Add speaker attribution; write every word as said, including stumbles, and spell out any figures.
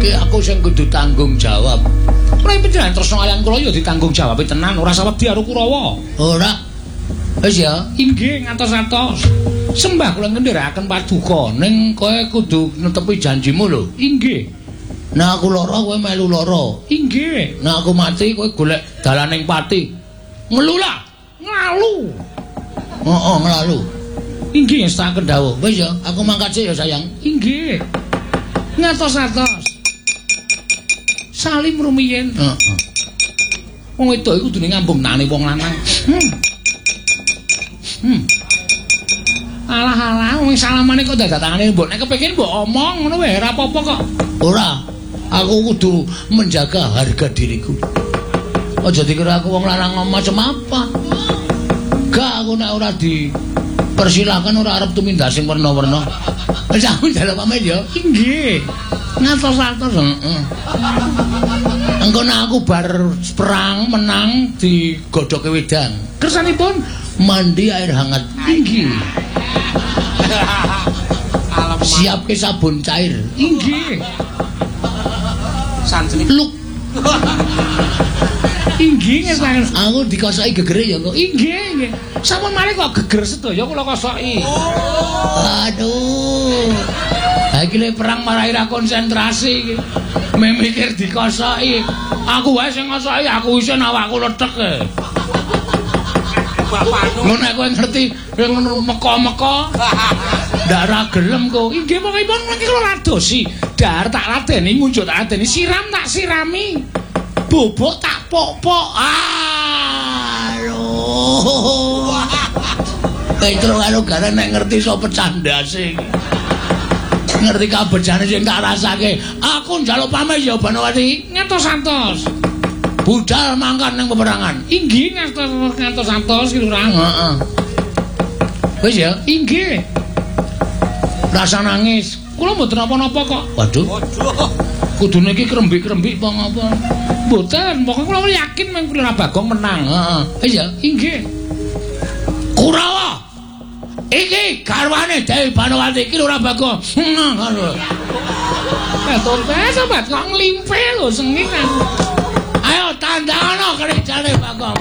Speaker 1: iki aku sing kudu tanggung jawab. Ora panjenengan tresna kaliyan kula ya ditanggung jawab tenan, ora sawedi karo Kurawa.
Speaker 2: Ora. Wis ya.
Speaker 1: Inggih ngantos-antos. Sembah kula ngendharaken paduka ning kowe kudu netepi janjimu lho. Inggih.
Speaker 2: Nah aku lara kowe melu lara.
Speaker 1: Inggih.
Speaker 2: Nah aku mati kowe golek dalaning pati.
Speaker 1: Ngelula, nglalu.
Speaker 2: Heeh, nglalu.
Speaker 1: Inggih ngestaken dawuh.
Speaker 2: Wis ya, aku mangkat sik ya sayang.
Speaker 1: Inggih. Ngatos-atos. Salim rumiyin.
Speaker 2: Heeh.
Speaker 1: Wong wedok iku kudune ngambung nane wong lanang. Hmm. Hmm. Alah-alah wong salamane kok dadak tangane mbok nek kepengin mbok omong ngono wae ora apa-apa kok.
Speaker 2: Ora. Aku kudu menjaga harga diriku. Aja dikira aku wong lanang macam apa. Gak aku nek ora di persilakan ora arep tumindak sing werna-werna. Wis aku njaluk pamit ya.
Speaker 1: Inggih. Ngatos-atos.
Speaker 2: Heeh. Engko nek aku bar perang menang digodhoke wedang.
Speaker 1: Kersanipun
Speaker 2: mandi air hangat.
Speaker 1: Inggih.
Speaker 2: Siapke sabun cair.
Speaker 1: Inggih.
Speaker 3: Sanjenik
Speaker 2: luk.
Speaker 1: Inggih ngestaken.
Speaker 2: Aku dikosoki gegere ya kok.
Speaker 1: Inggih, nggih. Sampun malih kok geger sedaya kula kosoki.
Speaker 2: Aduh. Ha iki le perang marai ra konsentrasi iki. Memikir dikosoki. Aku wae sing ngosoki, aku isin awakku letek e.
Speaker 3: Bapakmu.
Speaker 2: Ngono nek kowe ngerti ngono meko-meko. Ndak ra gelem kok.
Speaker 1: Inggih pokokipun iki kula ladosi. Dar tak ladeni, munjuk tak ladeni, siram tak sirami. Bobok tak pok-pok.
Speaker 2: Aduh. Petro karo gara nek ngerti so pecandase iki. Ngerti kabejane sing tak rasake. Aku njaluk pamit ya Banowati.
Speaker 1: Ngantos-antos.
Speaker 2: Budal mangkat ning peperangan.
Speaker 1: Inggih ngantos-antos ki Lurah.
Speaker 2: Heeh. Wis ya?
Speaker 1: Inggih.
Speaker 2: Rasa nangis.
Speaker 1: Kula mboten napa-napa kok.
Speaker 2: Waduh.
Speaker 3: Waduh.
Speaker 2: Kudune iki krembik-krembik apa ngapa?
Speaker 1: Mboten, pokoke kula yakin men Lurah Bagong menang.
Speaker 2: Heeh. Wis ya?
Speaker 1: Inggih.
Speaker 2: Kurawa. Iki garwane Dewi Banowati iki Lurah Bagong. Ngono.
Speaker 1: Betul bae sobat kok nglimpe lho sengit aku.
Speaker 2: Ayo tandangno kerjane Bagong.